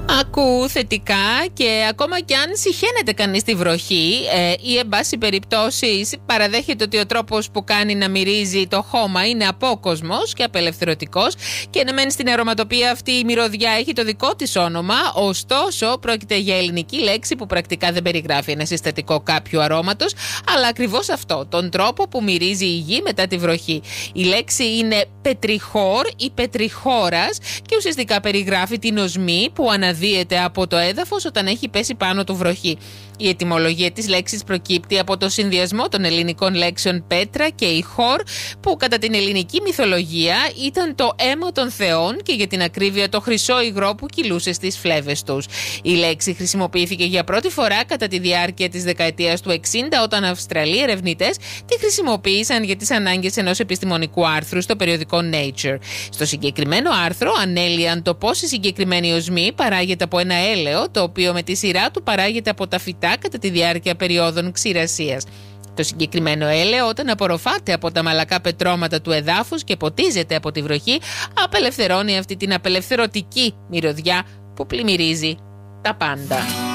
Ακούω θετικά και ακόμα και αν συχαίνεται κανείς τη βροχή ή εν πάση περιπτώσει παραδέχεται ότι ο τρόπος που κάνει να μυρίζει το χώμα είναι απόκοσμος και απελευθερωτικός και να μένει στην αρωματοποιία αυτή η μυρωδιά έχει το δικό της όνομα, ωστόσο πρόκειται για ελληνική λέξη που πρακτικά δεν περιγράφει ένα συστατικό κάποιου αρώματος, αλλά ακριβώς αυτό, τον τρόπο που μυρίζει η γη μετά τη βροχή. Η λέξη είναι πετριχόρ ή πετριχόρας και ουσιαστικά περιγράφει την οσμή που αναδύεται από το έδαφος όταν έχει πέσει πάνω του βροχή. Η ετυμολογία της λέξης προκύπτει από το συνδυασμό των ελληνικών λέξεων πέτρα και ηχόρ, που κατά την ελληνική μυθολογία ήταν το αίμα των θεών και για την ακρίβεια το χρυσό υγρό που κυλούσε στις φλέβες τους. Η λέξη χρησιμοποιήθηκε για πρώτη φορά κατά τη διάρκεια της δεκαετίας του 60, όταν Αυστραλοί ερευνητές τη χρησιμοποίησαν για τις ανάγκες ενός επιστημονικού άρθρου στο περιοδικό Nature. Στο συγκεκριμένο άρθρο ανέλυαν το πώς η συγκεκριμένη οσμή παράγεται από ένα έλαιο, το οποίο με τη σειρά του παράγεται από τα φυτά κατά τη διάρκεια περιόδων ξηρασίας. Το συγκεκριμένο έλαιο, όταν απορροφάται από τα μαλακά πετρώματα του εδάφους και ποτίζεται από τη βροχή, απελευθερώνει αυτή την απελευθερωτική μυρωδιά που πλημμυρίζει τα πάντα.